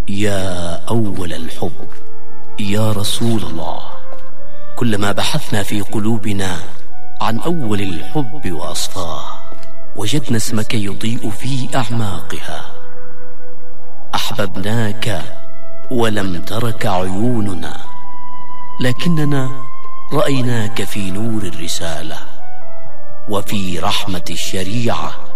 يا أول الحب يا رسول الله، كلما بحثنا في قلوبنا عن أول الحب وأصفاه، وجدنا اسمك يضيء في أعماقها. أحببناك ولم ترك عيوننا، لكننا رأيناك في نور الرسالة وفي رحمة الشريعة